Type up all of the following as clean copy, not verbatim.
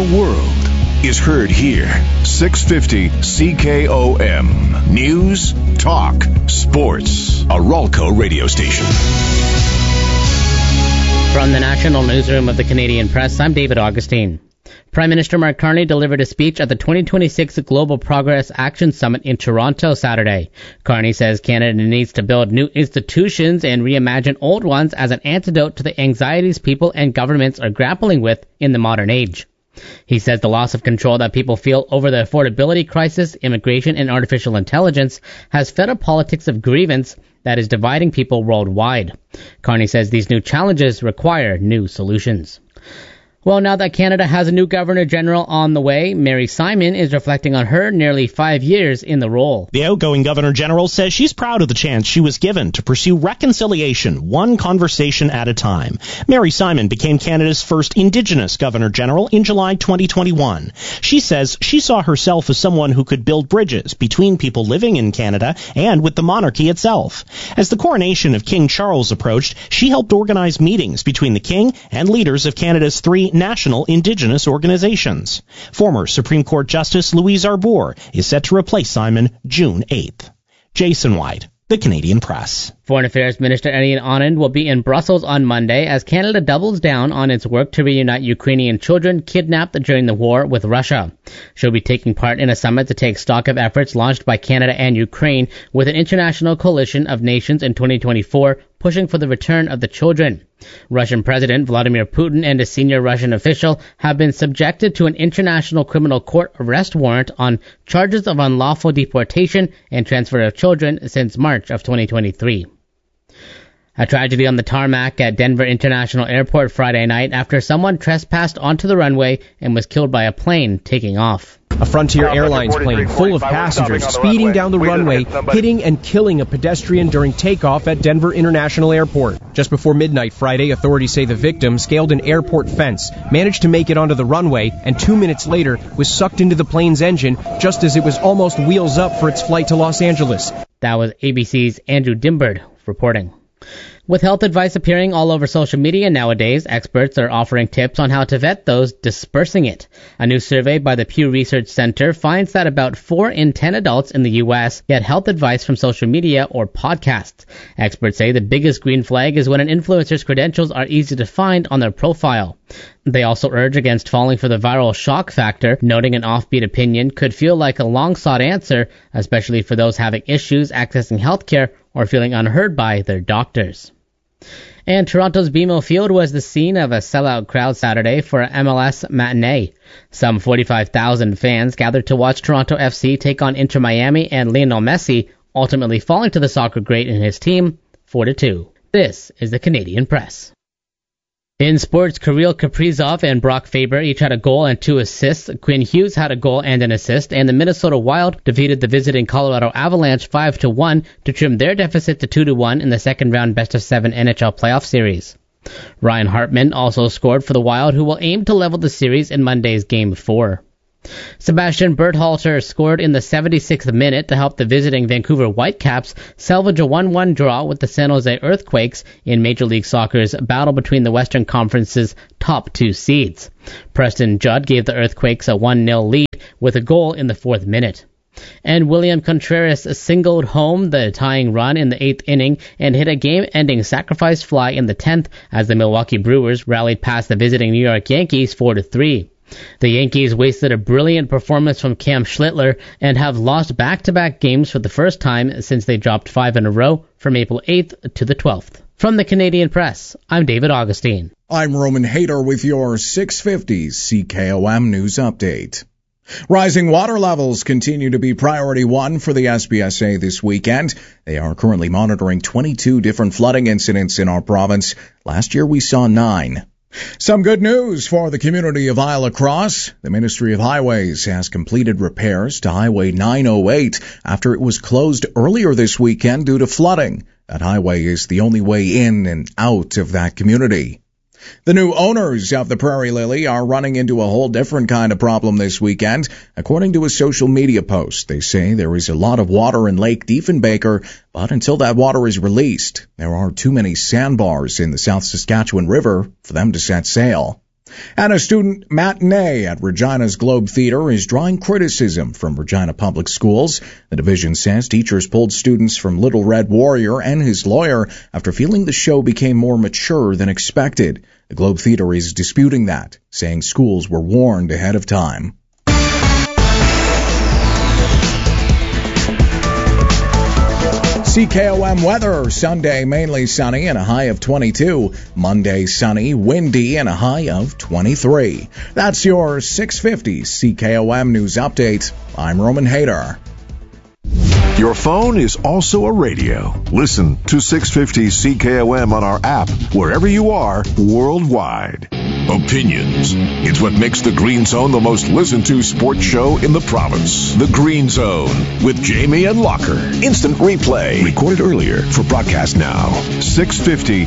world is heard here. 650 CKOM. News, talk, sports. A Ralco radio station. From the National Newsroom of the Canadian Press, I'm David Augustine. Prime Minister Mark Carney delivered a speech at the 2026 Global Progress Action Summit in Toronto Saturday. Carney says Canada needs to build new institutions and reimagine old ones as an antidote to the anxieties people and governments are grappling with in the modern age. He says the loss of control that people feel over the affordability crisis, immigration, and artificial intelligence has fed a politics of grievance that is dividing people worldwide. Carney says these new challenges require new solutions. Well, now that Canada has a new Governor-General on the way, Mary Simon is reflecting on her nearly 5 years in the role. The outgoing Governor-General says she's proud of the chance she was given to pursue reconciliation, one conversation at a time. Mary Simon became Canada's first Indigenous Governor-General in July 2021. She says she saw herself as someone who could build bridges between people living in Canada and with the monarchy itself. As the coronation of King Charles approached, she helped organize meetings between the King and leaders of Canada's 3 national Indigenous organizations. Former Supreme Court Justice Louise Arbour is set to replace Simon June 8th. Jason White, The Canadian Press. Foreign Affairs Minister Erin Anand will be in Brussels on Monday as Canada doubles down on its work to reunite Ukrainian children kidnapped during the war with Russia. She'll be taking part in a summit to take stock of efforts launched by Canada and Ukraine with an international coalition of nations in 2024 pushing for the return of the children. Russian President Vladimir Putin and a senior Russian official have been subjected to an International Criminal Court arrest warrant on charges of unlawful deportation and transfer of children since March of 2023. A tragedy on the tarmac at Denver International Airport Friday night after someone trespassed onto the runway and was killed by a plane taking off. A Frontier Airlines plane full of passengers speeding down the runway, hitting and killing a pedestrian during takeoff at Denver International Airport. Just before midnight Friday, authorities say the victim scaled an airport fence, managed to make it onto the runway, and 2 minutes later was sucked into the plane's engine just as it was almost wheels up for its flight to Los Angeles. That was ABC's Andrew Dimbard reporting. With health advice appearing all over social media nowadays, experts are offering tips on how to vet those dispersing it. A new survey by the Pew Research Center finds that about 4 in 10 adults in the U.S. get health advice from social media or podcasts. Experts say the biggest green flag is when an influencer's credentials are easy to find on their profile. They also urge against falling for the viral shock factor, noting an offbeat opinion could feel like a long-sought answer, especially for those having issues accessing healthcare or feeling unheard by their doctors. And Toronto's BMO Field was the scene of a sellout crowd Saturday for an MLS matinee. Some 45,000 fans gathered to watch Toronto FC take on Inter Miami and Lionel Messi, ultimately falling to the soccer great and his team 4-2. This is the Canadian Press. In sports, Kirill Kaprizov and Brock Faber each had a goal and 2 assists. Quinn Hughes had a goal and an assist, and the Minnesota Wild defeated the visiting Colorado Avalanche 5-1 to trim their deficit to 2-1 in the second-round best-of-7 NHL playoff series. Ryan Hartman also scored for the Wild, who will aim to level the series in Monday's Game 4. Sebastian Berhalter scored in the 76th minute to help the visiting Vancouver Whitecaps salvage a 1-1 draw with the San Jose Earthquakes in Major League Soccer's battle between the Western Conference's top 2 seeds. Preston Judd gave the Earthquakes a 1-0 lead with a goal in the 4th minute. And William Contreras singled home the tying run in the 8th inning and hit a game-ending sacrifice fly in the 10th as the Milwaukee Brewers rallied past the visiting New York Yankees 4-3. The Yankees wasted a brilliant performance from Cam Schlittler and have lost back-to-back games for the first time since they dropped 5 in a row from April 8th to the 12th. From the Canadian Press, I'm David Augustine. I'm Roman Hayter with your 650 CKOM News Update. Rising water levels continue to be priority 1 for the SPSA this weekend. They are currently monitoring 22 different flooding incidents in our province. Last year we saw 9. Some good news for the community of Isle Cross. The Ministry of Highways has completed repairs to Highway 908 after it was closed earlier this weekend due to flooding. That highway is the only way in and out of that community. The new owners of the Prairie Lily are running into a whole different kind of problem this weekend. According to a social media post, they say there is a lot of water in Lake Diefenbaker, but until that water is released, there are too many sandbars in the South Saskatchewan River for them to set sail. And a student matinee at Regina's Globe Theater is drawing criticism from Regina Public Schools. The division says teachers pulled students from Little Red Warrior and his lawyer after feeling the show became more mature than expected. The Globe Theater is disputing that, saying schools were warned ahead of time. CKOM weather, Sunday mainly sunny and a high of 22. Monday sunny, windy and a high of 23. That's your 650 CKOM news update. I'm Roman Hader. Your phone is also a radio. Listen to 650 CKOM on our app wherever you are worldwide. Opinions. It's what makes the Green Zone the most listened to sports show in the province. The Green Zone with Jamie and Locker. Instant replay. Recorded earlier for broadcast now. 650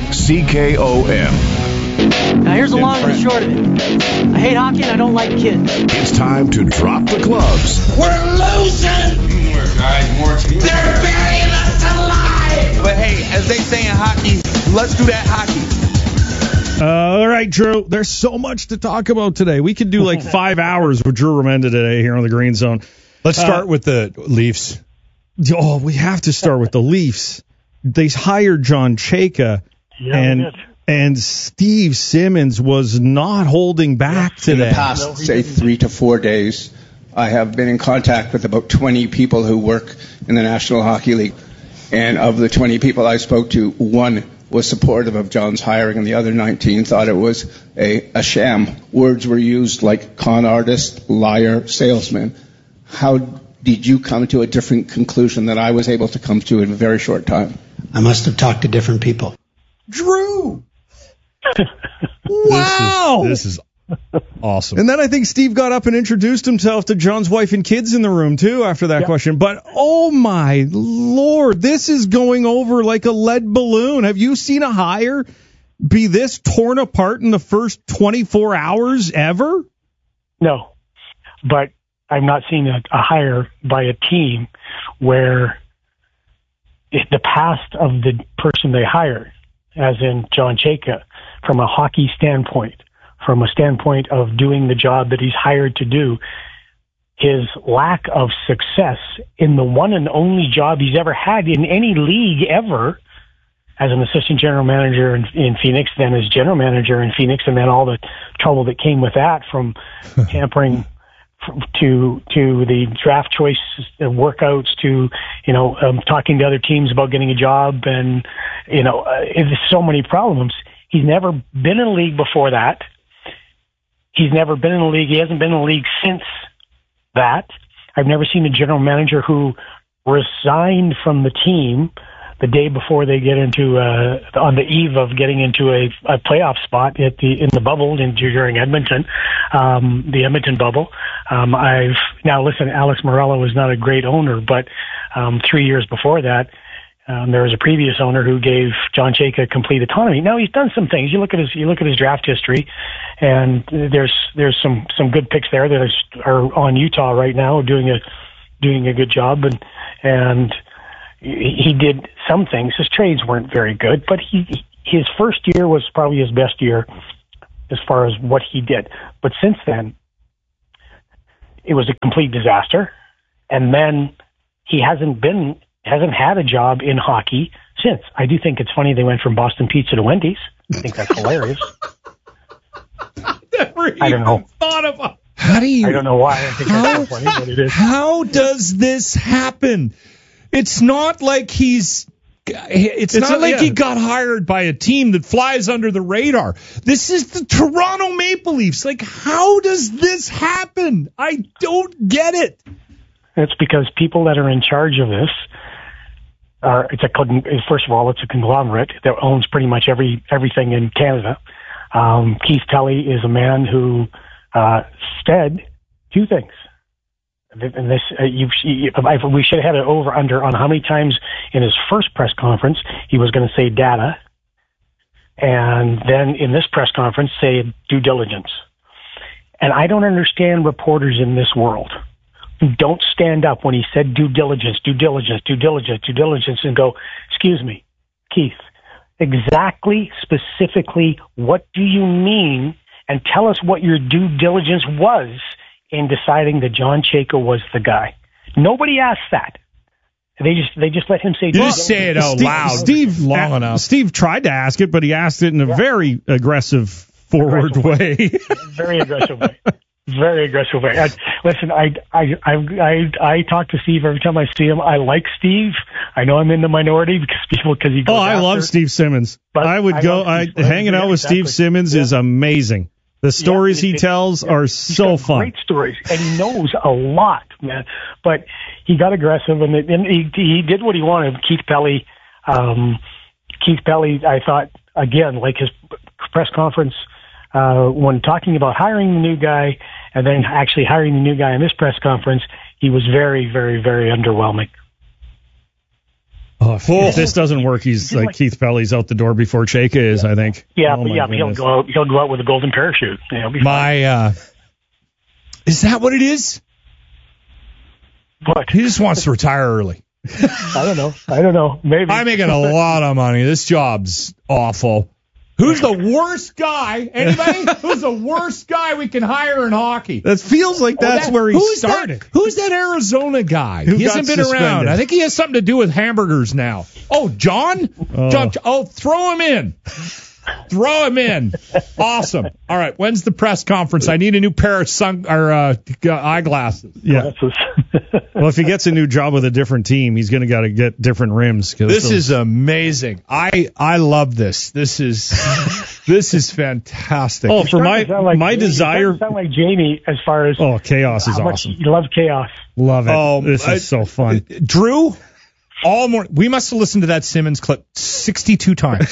CKOM. Now here's the long and the short of it. I hate hockey and I don't like kids. It's time to drop the gloves. We're losing! They're burying us alive! But hey, as they say in hockey, let's do that hockey. All right, Drew, there's so much to talk about today. We could do like 5 hours with Drew Remenda today here on the Green Zone. Let's start with the Leafs. Oh, we have to start with the Leafs. They hired John Chayka, and Steve Simmons was not holding back today. In the past, say 3 to 4 days, I have been in contact with about 20 people who work in the National Hockey League. And of the 20 people I spoke to, one was supportive of John's hiring, and the other 19 thought it was a sham. Words were used like con artist, liar, salesman. How did you come to a different conclusion than I was able to come to in a very short time? I must have talked to different people. Drew! Wow! This is awesome. And then I think Steve got up and introduced himself to John's wife and kids in the room, too, after that question. But, oh, my Lord, this is going over like a lead balloon. Have you seen a hire be this torn apart in the first 24 hours ever? No, but I've not seen a hire by a team where the past of the person they hired, as in John Chayka, from a hockey standpoint, from a standpoint of doing the job that he's hired to do, his lack of success in the one and only job he's ever had in any league ever, as an assistant general manager in Phoenix, then as general manager in Phoenix, and then all the trouble that came with that, from tampering to the draft choice workouts to, talking to other teams about getting a job, and, there's so many problems. He's never been in a league before that. He's never been in the league. He hasn't been in the league since that. I've never seen a general manager who resigned from the team the day before they get into on the eve of getting into a playoff spot in the bubble during Edmonton, the Edmonton bubble. Alex Morello was not a great owner, but 3 years before that, there was a previous owner who gave John Chayka complete autonomy. Now he's done some things. You look at his draft history, and there's some good picks there that are on Utah right now, doing a good job, and he did some things. His trades weren't very good, but his first year was probably his best year as far as what he did. But since then, it was a complete disaster, and then he hasn't had a job in hockey since. I do think it's funny they went from Boston Pizza to Wendy's. I think that's hilarious. I don't know. Thought about. How do you? I don't know why. I think that's so funny, but it is. How does this happen? It's not like he got hired by a team that flies under the radar. This is the Toronto Maple Leafs. Like, how does this happen? I don't get it. It's because people that are in charge of this first of all, it's a conglomerate that owns pretty much everything in Canada. Keith Tully is a man who said two things. And this, we should have had an over-under on how many times in his first press conference he was going to say data, and then in this press conference say due diligence. And I don't understand reporters in this world who don't stand up when he said due diligence, and go, excuse me, Keith, exactly, specifically, what do you mean, and tell us what your due diligence was in deciding that John Chayka was the guy. Nobody asked that. They just let him say. You just say it out loud. Steve tried to ask it, but he asked it in a very aggressive, forward way. Very aggressive way. Very aggressive way. Listen, I talk to Steve every time I see him. I like Steve. I know I'm in the minority because he goes. I love Steve Simmons. I would go. Hanging out with Steve Simmons is amazing. The stories he tells are so fun. Great stories, and he knows a lot, man. But he got aggressive, and he did what he wanted. Keith Pelley, I thought, again, like his press conference, when talking about hiring the new guy and then actually hiring the new guy in this press conference, he was very, very, very underwhelming. Oh, if this doesn't work, he's like Keith Pelley's out the door before Chayka is, I think. Yeah, but he'll go out with a golden parachute. Is that what it is? What? He just wants to retire early. I don't know. Maybe. I'm making a lot of money. This job's awful. Who's the worst guy? Anybody? Who's the worst guy we can hire in hockey? That feels like that's where he started. Who's that Arizona guy? He hasn't been around. I think he has something to do with hamburgers now. Oh, John? John. Oh, throw him in. Throw him in. Awesome. All right. When's the press conference? I need a new pair of eyeglasses. Yeah. Well, if he gets a new job with a different team, he's going to get different rims. This is amazing. I love this. This is fantastic. Oh, for my desire. You sound like Jamie as far as chaos is awesome. You love chaos. Love it. This is so fun. Drew. All morning. We must have listened to that Simmons clip 62 times.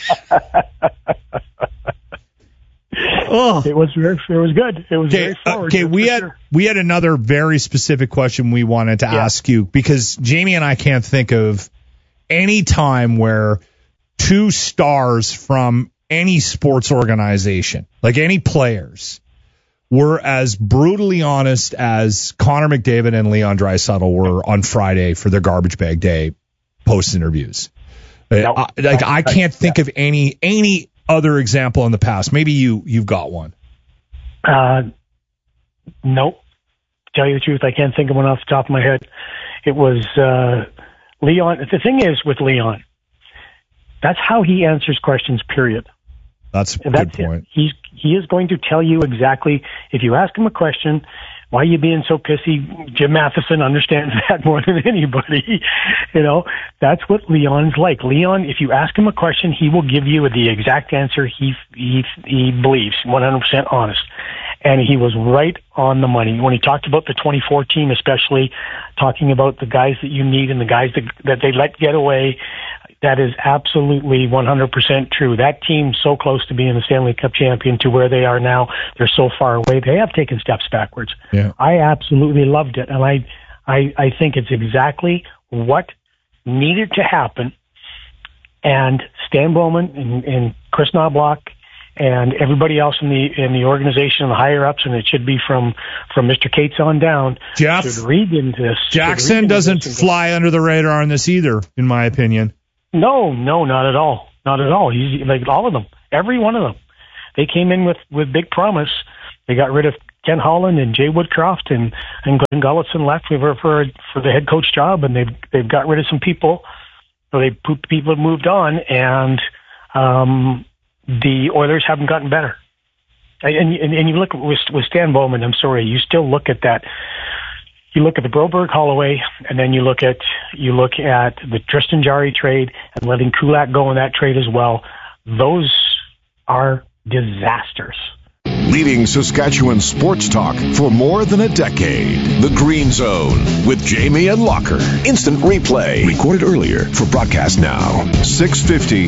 It was good. It was very forward. Okay, we had another very specific question we wanted to ask you, because Jamie and I can't think of any time where two stars from any sports organization, like any players, were as brutally honest as Connor McDavid and Leon Draisaitl were on Friday for their garbage bag day post interviews. I can't think of any other example in the past. Maybe you've got one. Nope. To tell you the truth, I can't think of one off the top of my head. It was Leon. The thing is with Leon, that's how he answers questions, period. That's a good point. He is going to tell you exactly, if you ask him a question, why are you being so pissy? Jim Matheson understands that more than anybody. That's what Leon's like. Leon, if you ask him a question, he will give you the exact answer he believes, 100% honest. And he was right on the money. When he talked about the 24 team, especially talking about the guys that you need and the guys that they let get away, that is absolutely 100% true. That team so close to being the Stanley Cup champion to where they are now, they're so far away. They have taken steps backwards. Yeah. I absolutely loved it. And I think it's exactly what needed to happen. And Stan Bowman and Chris Knobloch and everybody else in the organization, the higher ups, and it should be from Mr. Cates on down, Jeff, should read into this. Jackson doesn't fly under the radar on this either, in my opinion. No, not at all. Not at all. He's like all of them, every one of them. They came in with big promise. They got rid of Ken Holland and Jay Woodcroft and Glenn Gulletson left for the head coach job, and they've got rid of some people. So people have moved on, and the Oilers haven't gotten better. And you look with Stan Bowman. I'm sorry, you still look at that. You look at the Broberg Holloway, and then you look at the Tristan Jarry trade and letting Kulak go in that trade as well. Those are disasters. Leading Saskatchewan sports talk for more than a decade. The Green Zone with Jamie and Locker. Instant replay. Recorded earlier for broadcast now. 650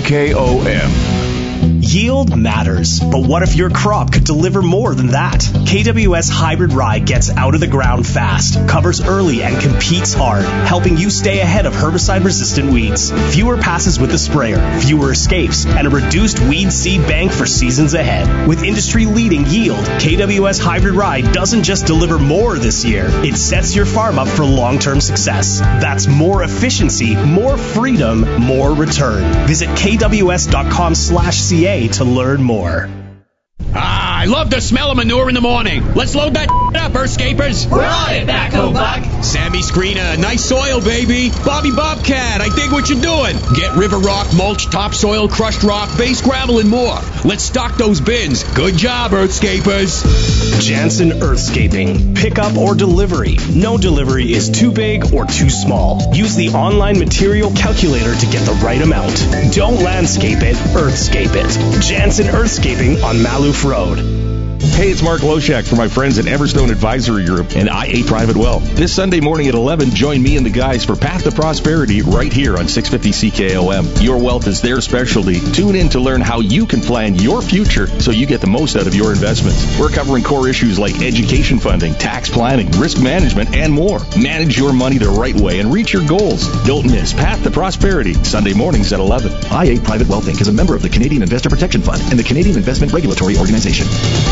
CKOM. Yield matters, but what if your crop could deliver more than that? KWS Hybrid Rye gets out of the ground fast, covers early, and competes hard, helping you stay ahead of herbicide-resistant weeds. Fewer passes with the sprayer, fewer escapes, and a reduced weed seed bank for seasons ahead. With industry-leading yield, KWS Hybrid Rye doesn't just deliver more this year, it sets your farm up for long-term success. That's more efficiency, more freedom, more return. Visit kws.com/CA to learn more. love the smell of manure in the morning. Let's load that up, Earthscapers. We're on it, Backhoe Buck. Sammy Screener, nice soil, baby. Bobby Bobcat, I dig what you're doing. Get river rock, mulch, topsoil, crushed rock, base gravel, and more. Let's stock those bins. Good job, Earthscapers. Jansen Earthscaping. Pickup or delivery. No delivery is too big or too small. Use the online material calculator to get the right amount. Don't landscape it, Earthscape it. Jansen Earthscaping on Maloof Road. Hey, it's Mark Loshak for my friends at Everstone Advisory Group and IA Private Wealth. This Sunday morning at 11, join me and the guys for Path to Prosperity right here on 650 CKOM. Your wealth is their specialty. Tune in to learn how you can plan your future so you get the most out of your investments. We're covering core issues like education funding, tax planning, risk management, and more. Manage your money the right way and reach your goals. Don't miss Path to Prosperity, Sunday mornings at 11. IA Private Wealth Inc. is a member of the Canadian Investor Protection Fund and the Canadian Investment Regulatory Organization.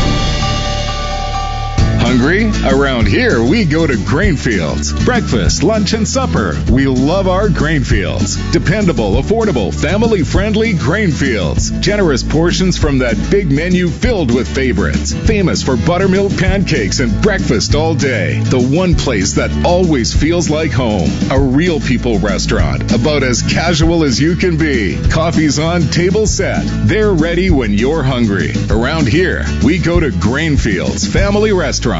Hungry? Around here, we go to Grainfields. Breakfast, lunch, and supper. We love our Grainfields. Dependable, affordable, family-friendly Grainfields. Generous portions from that big menu filled with favorites. Famous for buttermilk pancakes and breakfast all day. The one place that always feels like home. A real people restaurant. About as casual as you can be. Coffee's on, table set. They're ready when you're hungry. Around here, we go to Grainfields Family Restaurant.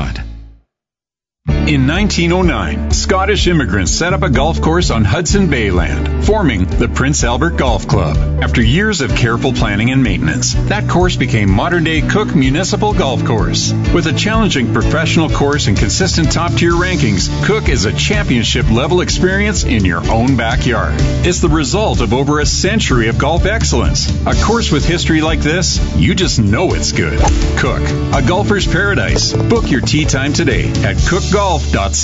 In 1909, Scottish immigrants set up a golf course on Hudson Bay land, forming the Prince Albert Golf Club. After years of careful planning and maintenance, that course became modern-day Cook Municipal Golf Course. With a challenging professional course and consistent top-tier rankings, Cook is a championship-level experience in your own backyard. It's the result of over a century of golf excellence. A course with history like this, you just know it's good. Cook, a golfer's paradise. Book your tee time today at cookgolf.ca.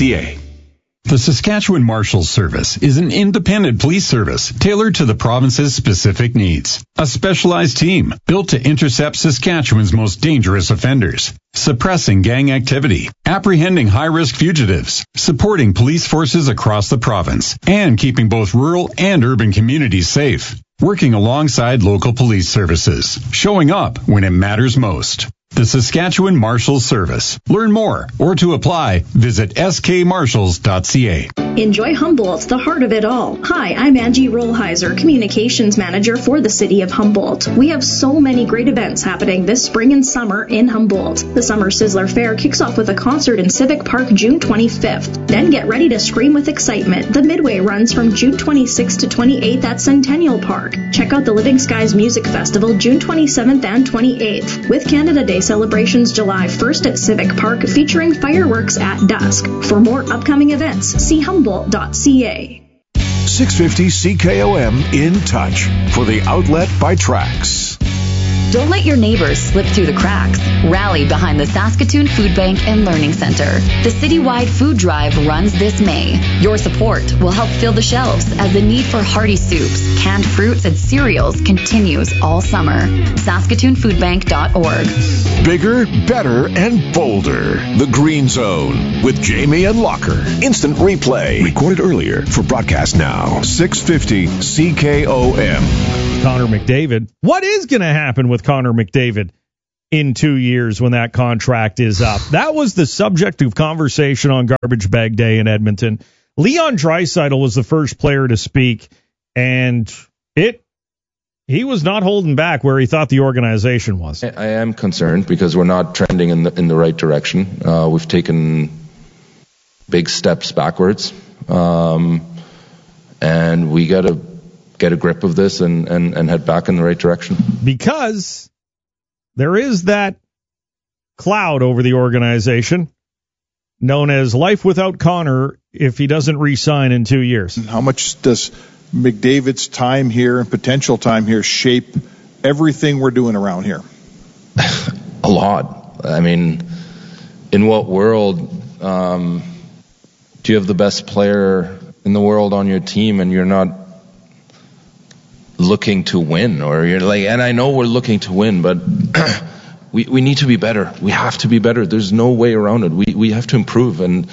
The Saskatchewan Marshals Service is an independent police service tailored to the province's specific needs. A specialized team built to intercept Saskatchewan's most dangerous offenders, suppressing gang activity, apprehending high-risk fugitives, supporting police forces across the province, and keeping both rural and urban communities safe. Working alongside local police services, showing up when it matters most. The Saskatchewan Marshals Service. Learn more or to apply, visit skmarshals.ca. Enjoy Humboldt, the heart of it all. Hi, I'm Angie Rollheiser, Communications Manager for the City of Humboldt. We have so many great events happening this spring and summer in Humboldt. The Summer Sizzler Fair kicks off with a concert in Civic Park June 25th. Then get ready to scream with excitement. The Midway runs from June 26th to 28th at Centennial Park. Check out the Living Skies Music Festival June 27th and 28th, with Canada Day celebrations July 1st at Civic Park featuring fireworks at dusk. For more upcoming events, see humboldt.ca. 650 CKOM in touch for the outlet by Trax. Don't let your neighbors slip through the cracks. Rally behind the Saskatoon Food Bank and Learning Center. The citywide food drive runs this May. Your support will help fill the shelves as the need for hearty soups, canned fruits, and cereals continues all summer. SaskatoonFoodBank.org. Bigger, better, and bolder. The Green Zone with Jamie and Locker. Instant replay. Recorded earlier for broadcast now. 650 CKOM. Connor McDavid. What is going to happen with Connor McDavid in 2 years when that contract is up? That was the subject of conversation on Garbage Bag Day in Edmonton. Leon Draisaitl was the first player to speak, and he was not holding back where he thought the organization was. I am concerned because we're not trending in the right direction. We've taken big steps backwards, and we got to get a grip of this and head back in the right direction. Because there is that cloud over the organization known as life without Connor if he doesn't re-sign in 2 years. How much does McDavid's time here and potential time here shape everything we're doing around here? A lot. I mean, in what world do you have the best player in the world on your team and you're not looking to win? Or you're like, and I know we're looking to win, but we need to be better. We have to be better. There's no way around it. We have to improve. And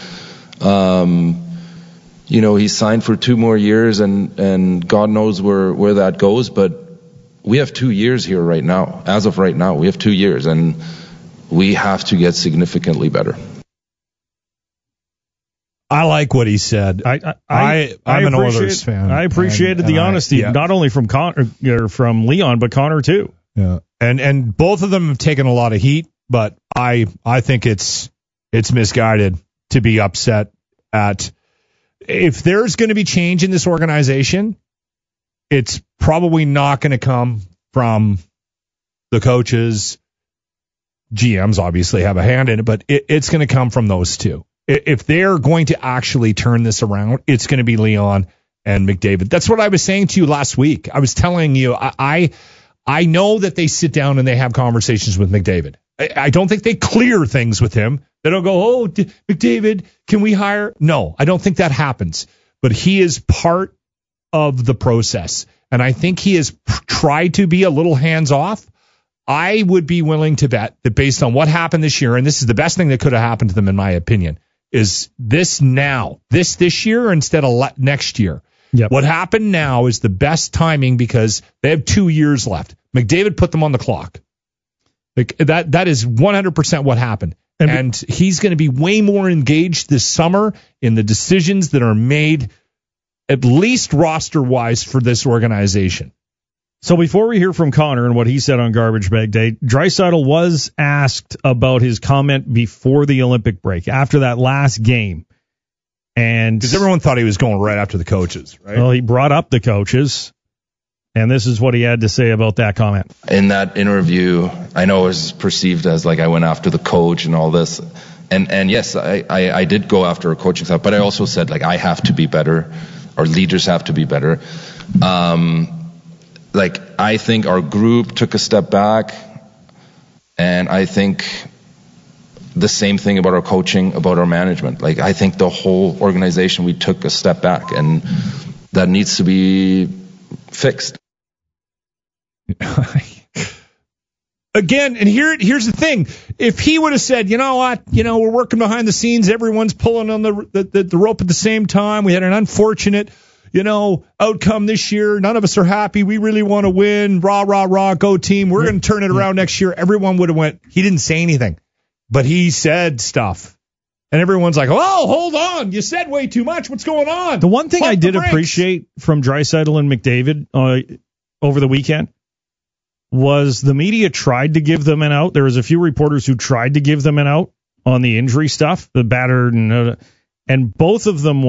he's signed for 2 more years, and God knows where that goes. But we have 2 years here right now. As of right now, we have 2 years, and we have to get significantly better. I like what he said. I'm an Oilers fan. I appreciated the honesty, not only from Connor or from Leon, but Connor too. Yeah, and both of them have taken a lot of heat, but I think it's misguided to be upset at. If there's going to be change in this organization, it's probably not going to come from the coaches. GMs obviously have a hand in it, but it's going to come from those two. If they're going to actually turn this around, it's going to be Leon and McDavid. That's what I was saying to you last week. I was telling you, I know that they sit down and they have conversations with McDavid. I don't think they clear things with him. They don't go, McDavid, can we hire? No, I don't think that happens. But he is part of the process. And I think he has tried to be a little hands-off. I would be willing to bet that based on what happened this year, and this is the best thing that could have happened to them in my opinion, is this year instead of next year. Yep. What happened now is the best timing because they have 2 years left. McDavid put them on the clock. Like that is 100% what happened. And he's going to be way more engaged this summer in the decisions that are made, at least roster-wise, for this organization. So before we hear from Connor and what he said on Garbage Bag Day, Draisaitl was asked about his comment before the Olympic break, after that last game. And because everyone thought he was going right after the coaches, right? Well, he brought up the coaches, and this is what he had to say about that comment. In that interview, I know it was perceived as like I went after the coach and all this. And yes, I did go after a coaching staff, but I also said, like, I have to be better. Our leaders have to be better. I think our group took a step back, and I think the same thing about our coaching, about our management. Like, I think the whole organization, we took a step back, and that needs to be fixed. Again, and here's the thing. If he would have said, you know what, we're working behind the scenes, everyone's pulling on the rope at the same time, we had an unfortunate outcome this year. None of us are happy. We really want to win. Rah, rah, rah, go team. We're going to turn it around next year. Everyone would have went. He didn't say anything, but he said stuff. And everyone's like, oh, hold on. You said way too much. What's going on? The one thing I did appreciate from Draisaitl and McDavid over the weekend was the media tried to give them an out. There was a few reporters who tried to give them an out on the injury stuff, the battered, and both of them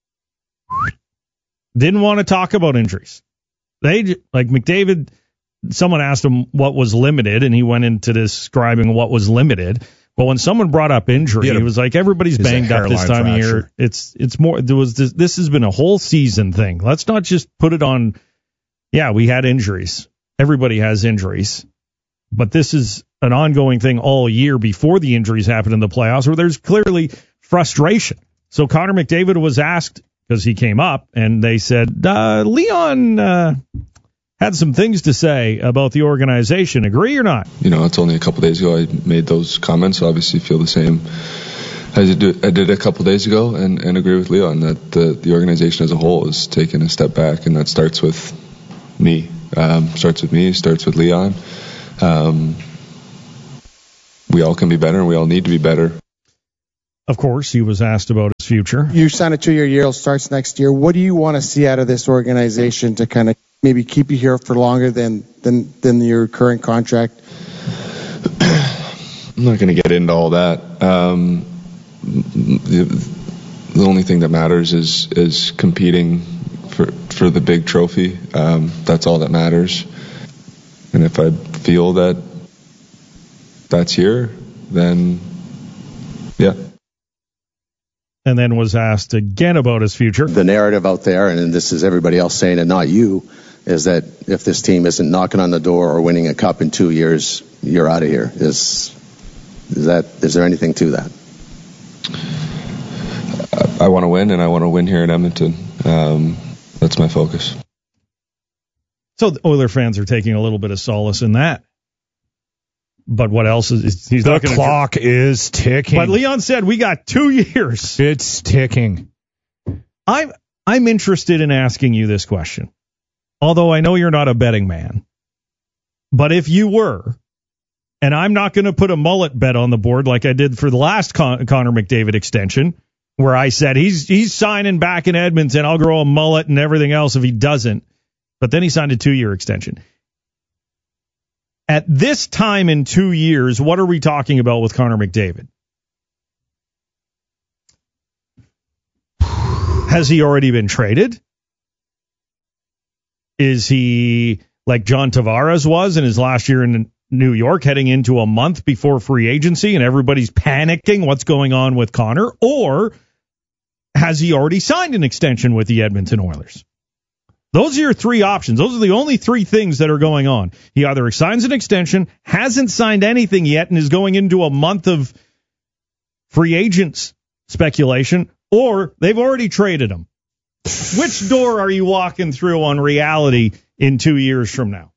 didn't want to talk about injuries. McDavid, someone asked him what was limited, and he went into describing what was limited. But when someone brought up injury, it was like everybody's banged up this time of year. It's more. This has been a whole season thing. Let's not just put it on. Yeah, we had injuries. Everybody has injuries, but this is an ongoing thing all year before the injuries happen in the playoffs, where there's clearly frustration. So Connor McDavid was asked, because he came up, and they said, Leon had some things to say about the organization. Agree or not? It's only a couple days ago I made those comments. So obviously feel the same as I did a couple days ago, and agree with Leon that the organization as a whole is taking a step back, and that starts with me. Starts with Leon. We all can be better, and we all need to be better. Of course, he was asked about his future. You signed a 2-year deal, starts next year. What do you want to see out of this organization to kind of maybe keep you here for longer than your current contract? I'm not going to get into all that. The only thing that matters is competing for the big trophy. That's all that matters. And if I feel that that's here, then yeah. And then was asked again about his future. The narrative out there, and this is everybody else saying it, not you, is that if this team isn't knocking on the door or winning a cup in 2 years, you're out of here. Is there anything to that? I want to win, and I want to win here in Edmonton. That's my focus. So the Oiler fans are taking a little bit of solace in that. But what else is he's the not going to? The clock is ticking. But Leon said we got 2 years. It's ticking. I'm interested in asking you this question, although I know you're not a betting man. But if you were, And I'm not going to put a mullet bet on the board like I did for the last Connor McDavid extension, where I said he's signing back in Edmonton. I'll grow a mullet and everything else if he doesn't. But then he signed a 2-year extension. At this time in 2 years, what are we talking about with Connor McDavid? Has he already been traded? Is he like John Tavares was in his last year in New York, heading into a month before free agency and everybody's panicking what's going on with Connor? Or has he already signed an extension with the Edmonton Oilers? Those are your three options. Those are the only three things that are going on. He either signs an extension, hasn't signed anything yet, and is going into a month of free agents speculation, or they've already traded him. Which door are you walking through on reality in 2 years from now?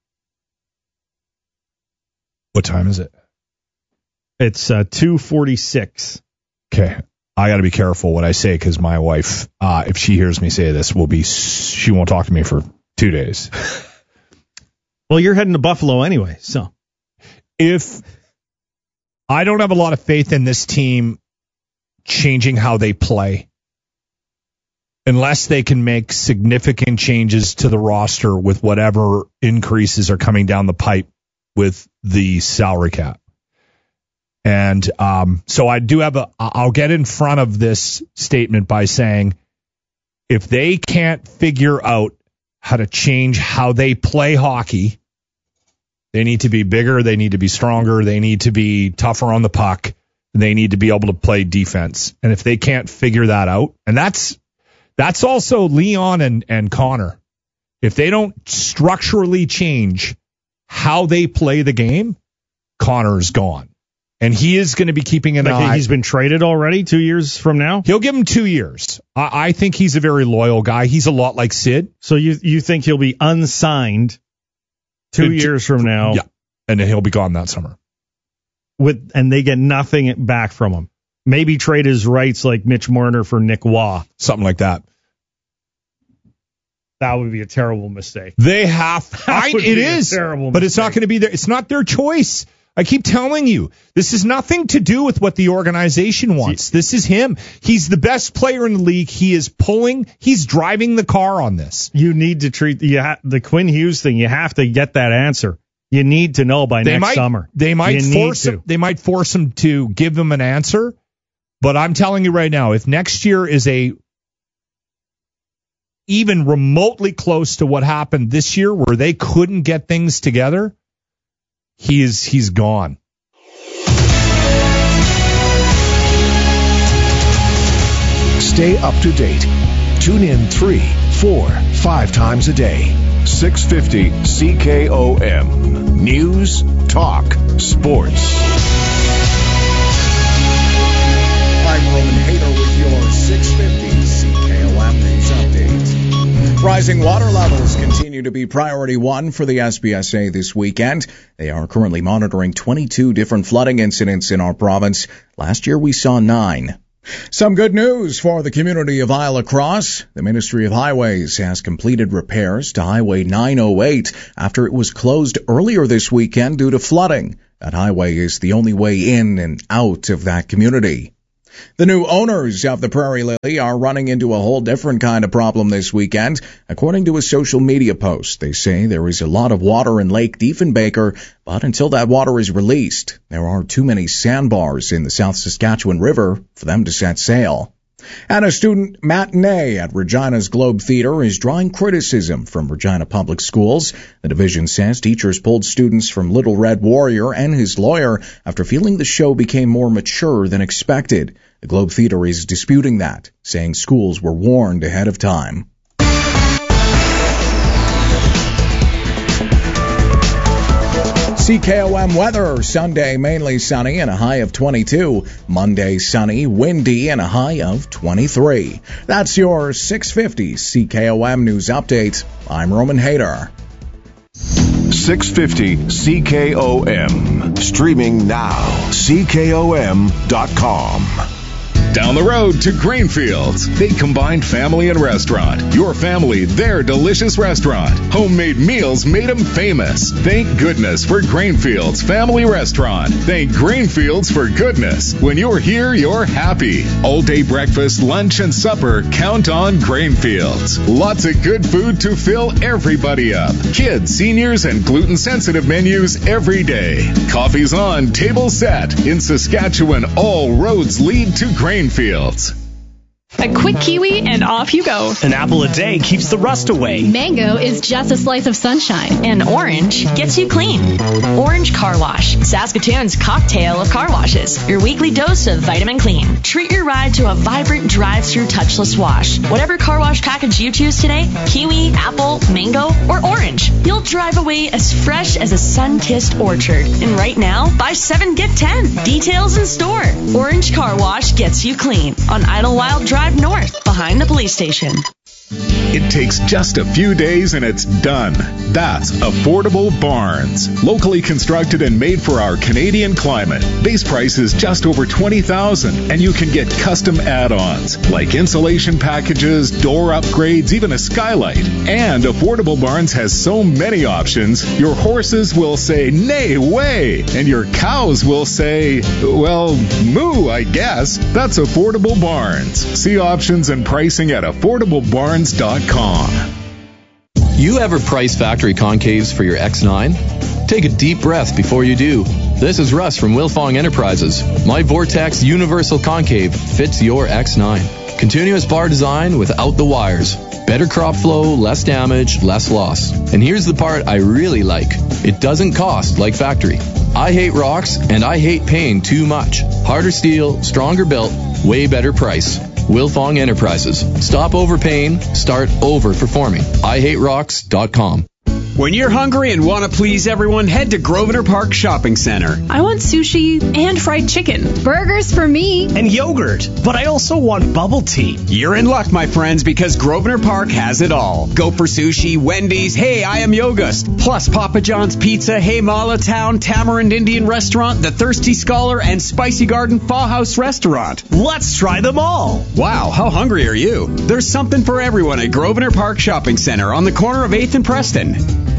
What time is it? It's 2:46. Okay. I got to be careful what I say because my wife, if she hears me say this, she won't talk to me for 2 days. Well, you're heading to Buffalo anyway, so. If I don't have a lot of faith in this team changing how they play, unless they can make significant changes to the roster with whatever increases are coming down the pipe with the salary cap. And so I do have I'll get in front of this statement by saying if they can't figure out how to change how they play hockey, they need to be bigger, they need to be stronger, they need to be tougher on the puck, they need to be able to play defense. And if they can't figure that out, and that's also Leon and Connor, if they don't structurally change how they play the game, Connor's gone. And he is going to be keeping an eye. He's been traded already 2 years from now? He'll give him 2 years. I think he's a very loyal guy. He's a lot like Sid. So you think he'll be unsigned 2 years from now? Yeah, and then he'll be gone that summer. And they get nothing back from him. Maybe trade his rights like Mitch Marner for Nick Waugh. Something like that. That would be a terrible mistake. They have. It is terrible, but it's not going to be there. It's not their choice. I keep telling you, this is nothing to do with what the organization wants. This is him. He's the best player in the league. He's driving the car on this. You need to treat the Quinn Hughes thing. You have to get that answer. You need to know by next summer. They might force him to give them an answer. But I'm telling you right now, if next year is even remotely close to what happened this year, where they couldn't get things together, he's gone. Stay up to date. Tune in 3, 4, 5 times a day. 650 CKOM. News, talk, sports. I'm Roman Hader with your 650 CKOM News Update. Rising water levels continue to be priority one for the SPSA this weekend. They are currently monitoring 22 different flooding incidents in our province. Last year we saw 9. Some good news for the community of Isla Cross. The Ministry of Highways has completed repairs to Highway 908 after it was closed earlier this weekend due to flooding. That highway is the only way in and out of that community. The new owners of the Prairie Lily are running into a whole different kind of problem this weekend. According to a social media post, they say there is a lot of water in Lake Diefenbaker, but until that water is released, there are too many sandbars in the South Saskatchewan River for them to set sail. And a student matinee at Regina's Globe Theatre is drawing criticism from Regina Public Schools. The division says teachers pulled students from Little Red Warrior and his lawyer after feeling the show became more mature than expected. The Globe Theatre is disputing that, saying schools were warned ahead of time. CKOM weather, Sunday mainly sunny and a high of 22. Monday sunny, windy and a high of 23. That's your 650 CKOM News Update. I'm Roman Hader. 650 CKOM. Streaming now. CKOM.com. Down the road to Grainfields. They combine family and restaurant. Your family, their delicious restaurant. Homemade meals made them famous. Thank goodness for Grainfields Family Restaurant. Thank Grainfields for goodness. When you're here, you're happy. All day breakfast, lunch, and supper, count on Grainfields. Lots of good food to fill everybody up. Kids, seniors, and gluten-sensitive menus every day. Coffee's on, table set. In Saskatchewan, all roads lead to Grainfields. A quick kiwi and off you go. An apple a day keeps the rust away. Mango is just a slice of sunshine. And orange gets you clean. Orange Car Wash, Saskatoon's cocktail of car washes. Your weekly dose of vitamin clean. Treat your ride to a vibrant drive-through touchless wash. Whatever car wash package you choose today, kiwi, apple, mango, or orange, you'll drive away as fresh as a sun-kissed orchard. And right now, buy 7, get 10. Details in store. Orange Car Wash gets you clean on Idlewild Drive North, behind the police station. It takes just a few days and it's done. That's Affordable Barns. Locally constructed and made for our Canadian climate. Base price is just over $20,000 and you can get custom add-ons like insulation packages, door upgrades, even a skylight. And Affordable Barns has so many options, your horses will say, nay, way, and your cows will say, well, moo, I guess. That's Affordable Barns. See options and pricing at affordablebarns.com. You ever price factory concaves for your X9? Take a deep breath before you do. This is Russ from Wilfong Enterprises. My Vortex Universal Concave fits your X9. Continuous bar design without the wires. Better crop flow, less damage, less loss. And here's the part I really like. It doesn't cost like factory. I hate rocks and I hate paying too much. Harder steel, stronger built, way better price. Wilfong Enterprises. Stop overpaying, start overperforming. IHateRocks.com. When you're hungry and want to please everyone, head to Grosvenor Park Shopping Center. I want sushi and fried chicken. Burgers for me. And yogurt. But I also want bubble tea. You're in luck, my friends, because Grosvenor Park has it all. Go for sushi, Wendy's, Hey, I Am Yogust. Plus Papa John's Pizza, Hey Mala Town, Tamarind Indian Restaurant, The Thirsty Scholar, and Spicy Garden Pho House Restaurant. Let's try them all. Wow, how hungry are you? There's something for everyone at Grosvenor Park Shopping Center on the corner of 8th and Preston.